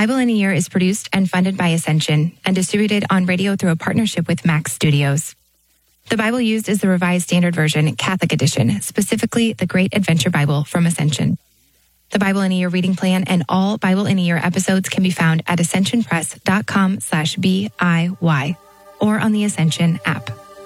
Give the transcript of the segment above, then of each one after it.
Bible in a Year is produced and funded by Ascension and distributed on radio through a partnership with Max Studios. The Bible used is the Revised Standard Version, Catholic Edition, specifically the Great Adventure Bible from Ascension. The Bible in a Year reading plan and all Bible in a Year episodes can be found at ascensionpress.com/BIY or on the Ascension app.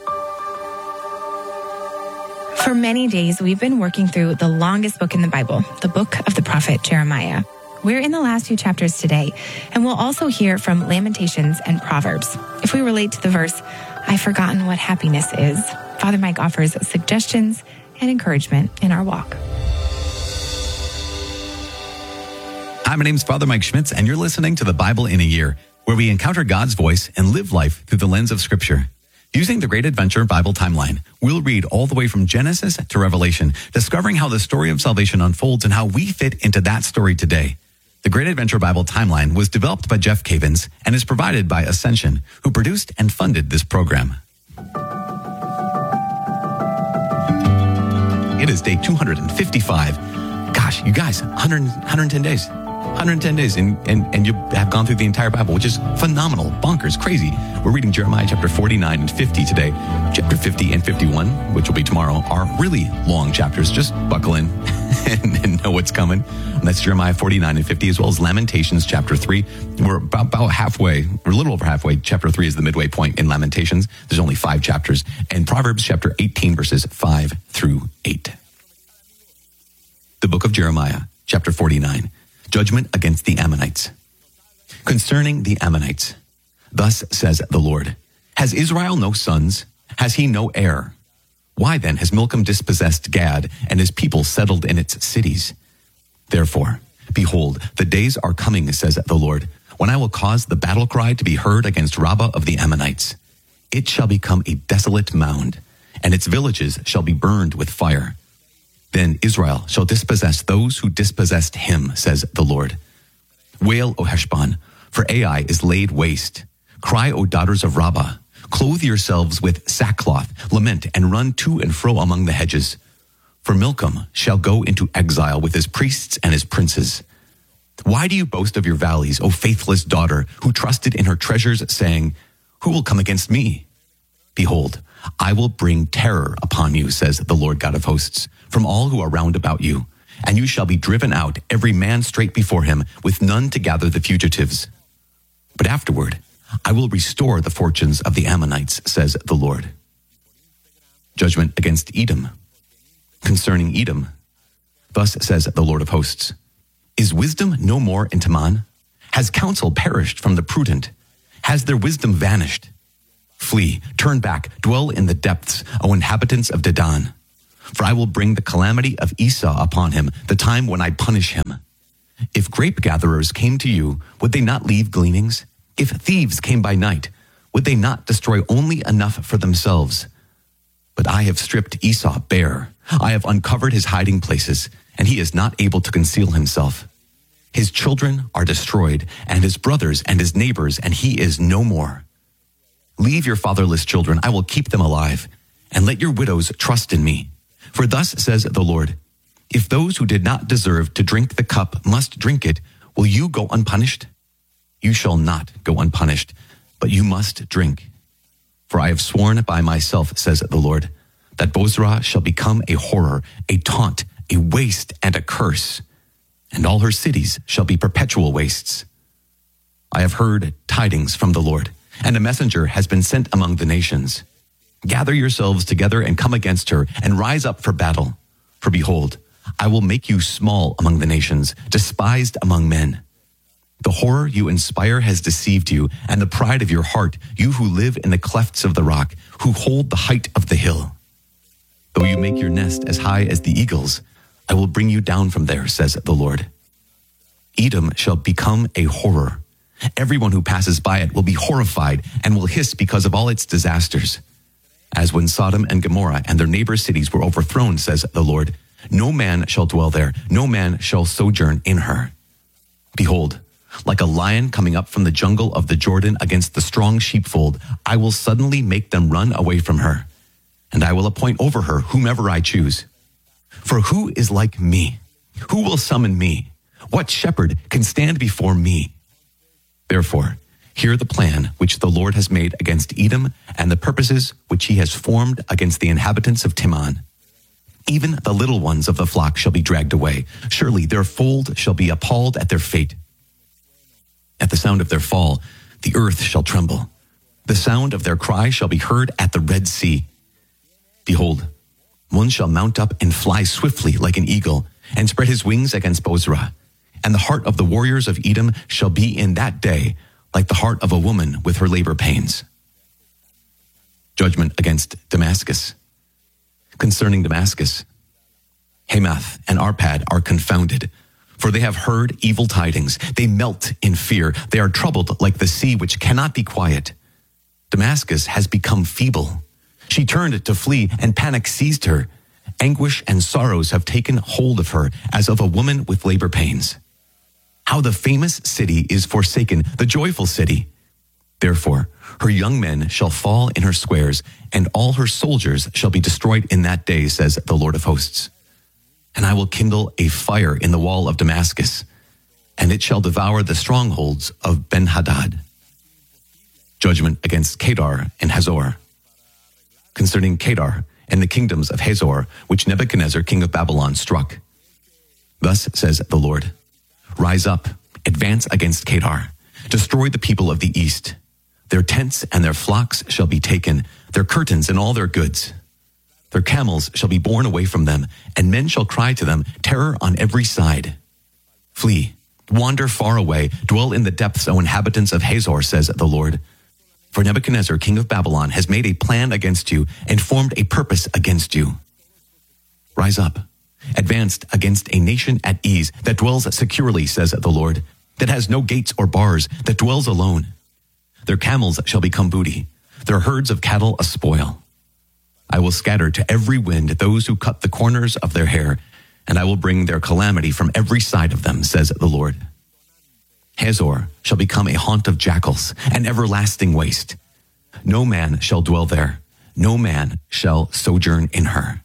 For many days, we've been working through the longest book in the Bible, the book of the prophet Jeremiah. We're in the last few chapters today, and we'll also hear from Lamentations and Proverbs. If we relate to the verse, I've forgotten what happiness is, Father Mike offers suggestions and encouragement in our walk. Hi, my name's Father Mike Schmitz, and you're listening to the Bible in a Year, where we encounter God's voice and live life through the lens of Scripture. Using the Great Adventure Bible timeline, we'll read all the way from Genesis to Revelation, discovering how the story of salvation unfolds and how we fit into that story today. The Great Adventure Bible timeline was developed by Jeff Cavins and is provided by Ascension, who produced and funded this program. It is day 255. Gosh, you guys, 110 days. 110 days, and you have gone through the entire Bible, which is phenomenal, bonkers, crazy. We're reading Jeremiah chapter 49 and 50 today. Chapter 50 and 51, which will be tomorrow, are really long chapters. Just buckle in and know what's coming. And that's Jeremiah 49 and 50, as well as Lamentations chapter 3. We're about halfway, we're a little over halfway. Chapter 3 is the midway point in Lamentations. There's only 5 chapters. And Proverbs chapter 18, verses 5 through 8. The book of Jeremiah, chapter 49. Judgment against the Ammonites. Concerning the Ammonites, thus says the Lord, has Israel no sons? Has he no heir? Why then has Milcom dispossessed Gad, and his people settled in its cities? Therefore, behold, the days are coming, says the Lord, when I will cause the battle cry to be heard against Rabbah of the Ammonites. It shall become a desolate mound, and its villages shall be burned with fire. Then Israel shall dispossess those who dispossessed him, says the Lord. Wail, O Heshbon, for Ai is laid waste. Cry, O daughters of Rabbah. Clothe yourselves with sackcloth, lament, and run to and fro among the hedges. For Milcom shall go into exile with his priests and his princes. Why do you boast of your valleys, O faithless daughter, who trusted in her treasures, saying, who will come against me? Behold, I will bring terror upon you, says the Lord God of hosts, from all who are round about you, and you shall be driven out, every man straight before him, with none to gather the fugitives. But afterward, I will restore the fortunes of the Ammonites, says the Lord. Judgment against Edom. Concerning Edom, thus says the Lord of hosts, is wisdom no more in Teman? Has counsel perished from the prudent? Has their wisdom vanished? Flee, turn back, dwell in the depths, O inhabitants of Dedan. For I will bring the calamity of Esau upon him, the time when I punish him. If grape gatherers came to you, would they not leave gleanings? If thieves came by night, would they not destroy only enough for themselves? But I have stripped Esau bare. I have uncovered his hiding places, and he is not able to conceal himself. His children are destroyed, and his brothers and his neighbors, and he is no more. Leave your fatherless children, I will keep them alive, and let your widows trust in me. For thus says the Lord, if those who did not deserve to drink the cup must drink it, will you go unpunished? You shall not go unpunished, but you must drink. For I have sworn by myself, says the Lord, that Bozrah shall become a horror, a taunt, a waste, and a curse, and all her cities shall be perpetual wastes. I have heard tidings from the Lord, and a messenger has been sent among the nations. Gather yourselves together and come against her, and rise up for battle. For behold, I will make you small among the nations, despised among men. The horror you inspire has deceived you, and the pride of your heart, you who live in the clefts of the rock, who hold the height of the hill. Though you make your nest as high as the eagles, I will bring you down from there, says the Lord. Edom shall become a horror. Everyone who passes by it will be horrified and will hiss because of all its disasters. As when Sodom and Gomorrah and their neighbor cities were overthrown, says the Lord, no man shall dwell there, no man shall sojourn in her. Behold, like a lion coming up from the jungle of the Jordan against the strong sheepfold, I will suddenly make them run away from her, and I will appoint over her whomever I choose. For who is like me? Who will summon me? What shepherd can stand before me? Therefore, hear the plan which the Lord has made against Edom and the purposes which he has formed against the inhabitants of Teman. Even the little ones of the flock shall be dragged away. Surely their fold shall be appalled at their fate. At the sound of their fall, the earth shall tremble. The sound of their cry shall be heard at the Red Sea. Behold, one shall mount up and fly swiftly like an eagle, and spread his wings against Bozrah. And the heart of the warriors of Edom shall be in that day like the heart of a woman with her labor pains. Judgment against Damascus. Concerning Damascus, Hamath and Arpad are confounded, for they have heard evil tidings. They melt in fear. They are troubled like the sea which cannot be quiet. Damascus has become feeble. She turned to flee, and panic seized her. Anguish and sorrows have taken hold of her, as of a woman with labor pains. How the famous city is forsaken, the joyful city. Therefore, her young men shall fall in her squares, and all her soldiers shall be destroyed in that day, says the Lord of hosts. And I will kindle a fire in the wall of Damascus, and it shall devour the strongholds of Ben-Hadad. Judgment against Kedar and Hazor. Concerning Kedar and the kingdoms of Hazor, which Nebuchadnezzar, king of Babylon, struck. Thus says the Lord, rise up, advance against Kedar, destroy the people of the east. Their tents and their flocks shall be taken, their curtains and all their goods. Their camels shall be borne away from them, and men shall cry to them, terror on every side. Flee, wander far away, dwell in the depths, O inhabitants of Hazor, says the Lord. For Nebuchadnezzar, king of Babylon, has made a plan against you and formed a purpose against you. Rise up, advanced against a nation at ease that dwells securely, says the Lord, that has no gates or bars, that dwells alone. Their camels shall become booty, their herds of cattle a spoil. I will scatter to every wind those who cut the corners of their hair, and I will bring their calamity from every side of them, says the Lord. Hazor shall become a haunt of jackals, an everlasting waste. No man shall dwell there, no man shall sojourn in her.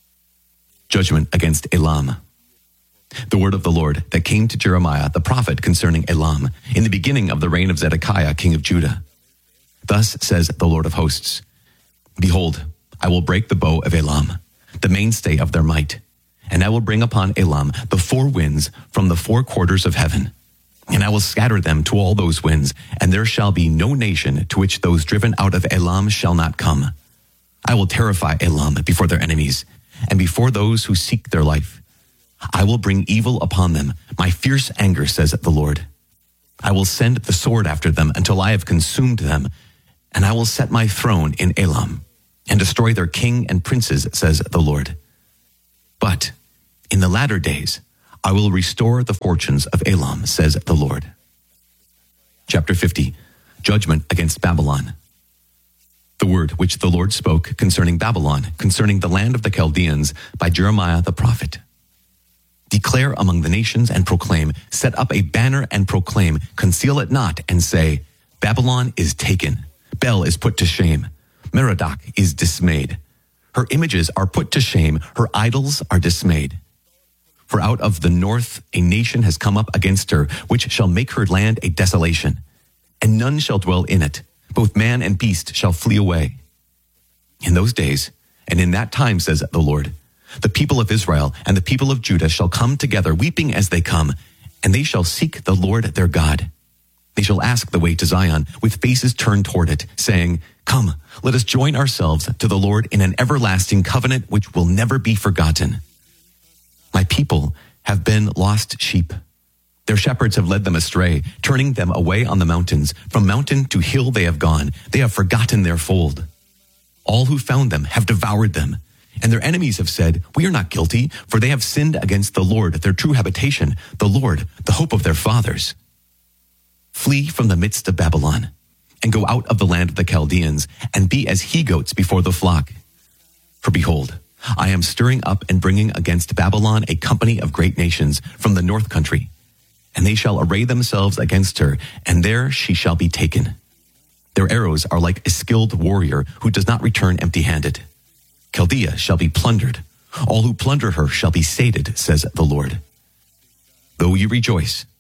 Judgment against Elam. The word of the Lord that came to Jeremiah the prophet concerning Elam in the beginning of the reign of Zedekiah king of Judah. Thus says the Lord of hosts, behold, I will break the bow of Elam, the mainstay of their might, and I will bring upon Elam the four winds from the four quarters of heaven. And I will scatter them to all those winds, and there shall be no nation to which those driven out of Elam shall not come. I will terrify Elam before their enemies, and before those who seek their life. I will bring evil upon them, my fierce anger, says the Lord. I will send the sword after them until I have consumed them, and I will set my throne in Elam, and destroy their king and princes, says the Lord. But in the latter days, I will restore the fortunes of Elam, says the Lord. Chapter 50, Judgment against Babylon. The word which the Lord spoke concerning Babylon, concerning the land of the Chaldeans, by Jeremiah the prophet. Declare among the nations and proclaim, set up a banner and proclaim, conceal it not, and say, Babylon is taken, Bel is put to shame, Merodach is dismayed. Her images are put to shame, her idols are dismayed. For out of the north a nation has come up against her, which shall make her land a desolation, and none shall dwell in it. Both man and beast shall flee away. In those days, and in that time, says the Lord, the people of Israel and the people of Judah shall come together, weeping as they come, and they shall seek the Lord their God. They shall ask the way to Zion, with faces turned toward it, saying, come, let us join ourselves to the Lord in an everlasting covenant which will never be forgotten. My people have been lost sheep. Their shepherds have led them astray, turning them away on the mountains. From mountain to hill they have gone. They have forgotten their fold. All who found them have devoured them. And their enemies have said, we are not guilty, for they have sinned against the Lord, their true habitation, the Lord, the hope of their fathers. Flee from the midst of Babylon, and go out of the land of the Chaldeans, and be as he-goats before the flock. For behold, I am stirring up and bringing against Babylon a company of great nations from the north country, and they shall array themselves against her, and there she shall be taken. Their arrows are like a skilled warrior who does not return empty-handed. Chaldea shall be plundered. All who plunder her shall be sated, says the Lord. Though you rejoice,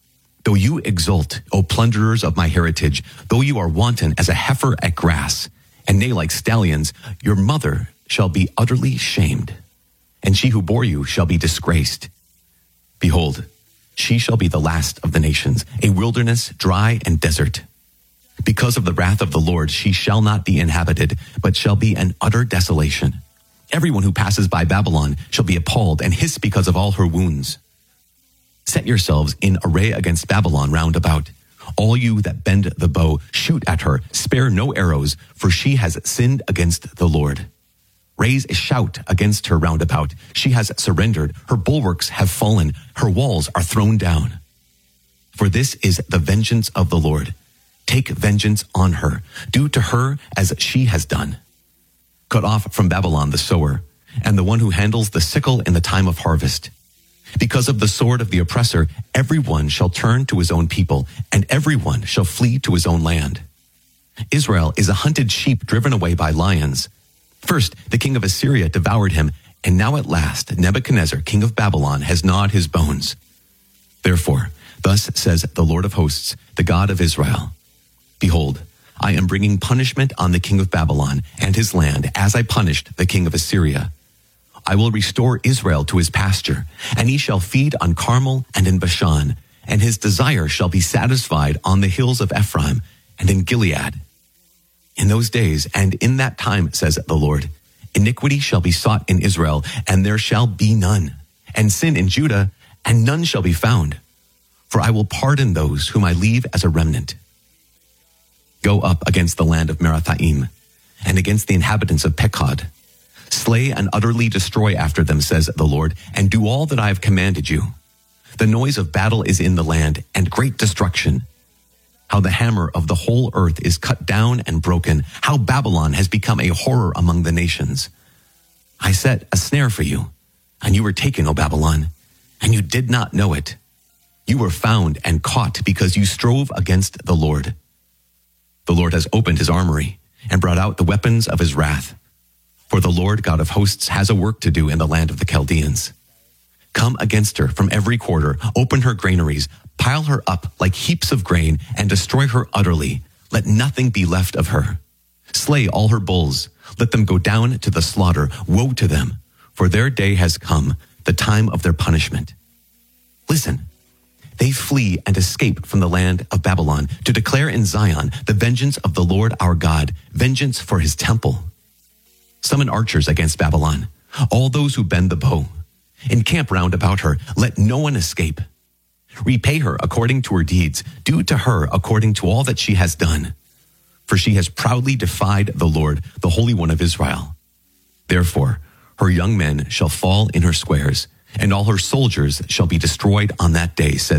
Though you exult, O plunderers of my heritage, though you are wanton as a heifer at grass, and neigh like stallions, your mother shall be utterly shamed, and she who bore you shall be disgraced. Behold, she shall be the last of the nations, a wilderness dry and desert. Because of the wrath of the Lord, she shall not be inhabited, but shall be an utter desolation. Everyone who passes by Babylon shall be appalled and hiss because of all her wounds. Set yourselves in array against Babylon round about. All you that bend the bow, shoot at her, spare no arrows, for she has sinned against the Lord. Raise a shout against her round about. She has surrendered, her bulwarks have fallen, her walls are thrown down. For this is the vengeance of the Lord. Take vengeance on her. Do to her as she has done. Cut off from Babylon the sower, and the one who handles the sickle in the time of harvest. Because of the sword of the oppressor, everyone shall turn to his own people, and everyone shall flee to his own land. Israel is a hunted sheep driven away by lions. First, the king of Assyria devoured him, and now at last Nebuchadnezzar, king of Babylon, has gnawed his bones. Therefore, thus says the Lord of hosts, the God of Israel, Behold, I am bringing punishment on the king of Babylon and his land, as I punished the king of Assyria. I will restore Israel to his pasture, and he shall feed on Carmel and in Bashan, and his desire shall be satisfied on the hills of Ephraim and in Gilead. In those days and in that time, says the Lord, iniquity shall be sought in Israel, and there shall be none, and sin in Judah, and none shall be found. For I will pardon those whom I leave as a remnant. Go up against the land of Merathaim, and against the inhabitants of Pekod. Slay and utterly destroy after them, says the Lord, and do all that I have commanded you. The noise of battle is in the land, and great destruction. How the hammer of the whole earth is cut down and broken. How Babylon has become a horror among the nations. I set a snare for you, and you were taken, O Babylon, and you did not know it. You were found and caught because you strove against the Lord. The Lord has opened his armory and brought out the weapons of his wrath. For the Lord God of hosts has a work to do in the land of the Chaldeans. Come against her from every quarter, open her granaries, pile her up like heaps of grain, and destroy her utterly. Let nothing be left of her. Slay all her bulls. Let them go down to the slaughter. Woe to them, for their day has come, the time of their punishment. Listen, they flee and escape from the land of Babylon to declare in Zion the vengeance of the Lord our God, vengeance for his temple. Summon archers against Babylon, all those who bend the bow. Encamp round about her, let no one escape. Repay her according to her deeds, do to her according to all that she has done. For she has proudly defied the Lord, the Holy One of Israel. Therefore, her young men shall fall in her squares, and all her soldiers shall be destroyed on that day, says